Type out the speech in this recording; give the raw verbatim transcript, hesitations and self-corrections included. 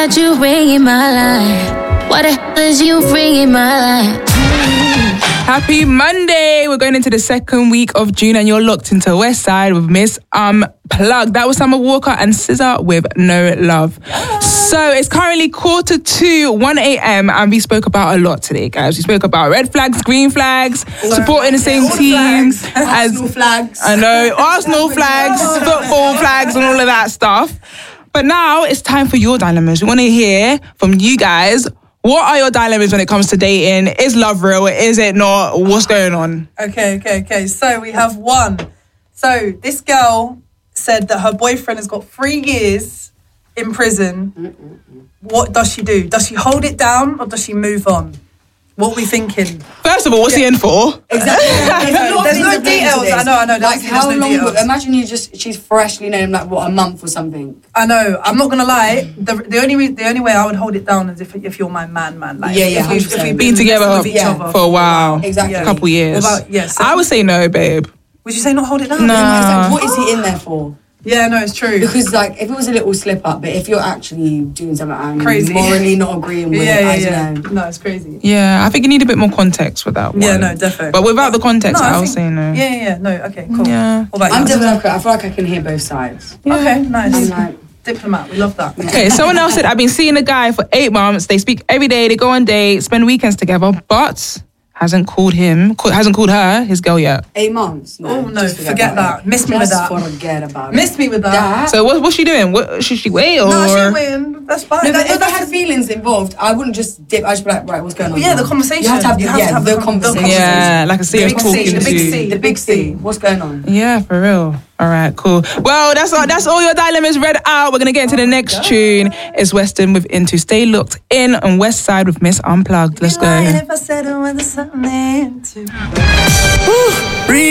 that you bring in my life? What the hell is you bring in my life? Happy Monday. We're going into the second week of June and you're locked into West Side with Miss Unplugged. That was Summer Walker and S Z A with No Love. So it's currently quarter to one a.m. and we spoke about a lot today, guys. We spoke about red flags, green flags, supporting the same teams. as Arsenal flags. I know, Arsenal flags, football flags and all of that stuff. But now it's time for your dilemmas. We want to hear from you guys. What are your dilemmas when it comes to dating? Is love real? Is it not? What's going on? Okay, okay, okay. So we have one. So this girl said that her boyfriend has got three years in prison. Mm-mm-mm. What does she do? Does she hold it down or does she move on? What are we thinking? First of all, what's yeah. he in for? Exactly. There's, there's no details. I know, I know. Like how no long? Details. Imagine you just she's freshly known him like what a month or something. I know. I'm not gonna lie. The the only re- the only way I would hold it down is if if you're my man, man. Like yeah, yeah. If, if we've been together with each yeah. other for a while, exactly, a couple years. About, yeah, so I would say no, babe. Would you say not hold it down? No. Nah. Like, what is he in there for? Yeah, no, it's true. Because like, if it was a little slip up, but if you're actually doing something and crazy, morally not agreeing with yeah, it, yeah, I yeah. don't know. No, it's crazy. Yeah, I think you need a bit more context with that one. Yeah, no, definitely. But without the context, no, I, I think, would say no. Yeah, yeah, yeah, no, okay, cool. Yeah. What about I'm you? definitely. I feel like I can hear both sides. Yeah. Okay, nice. I'm like, diplomat, we love that. Okay, someone else said, I've been seeing a guy for eight months. They speak every day. They go on dates, spend weekends together, but hasn't called him, hasn't called her, his girl yet. Eight months? No, oh, no, forget, forget that. Miss me with that. Just forget about it. Miss me with that. that. So what, what's she doing? What, should she wait or? No, she's waiting. That's fine. No, that, but if that's I had feelings involved, I wouldn't just dip. I'd just be like, right, what's going on? Well, yeah, now? the conversation. You have to have, you have yeah, to have the, the conversation. Yeah, like a serious the big talking C, the big to. C, The big C. What's going on? Yeah, for real. All right, cool. Well, that's all, that's all your dilemmas read out. We're going to get into the next God. tune. It's Weston with Into. Stay locked in on West Side with Miss Unplugged. Let's go. If I said I was something to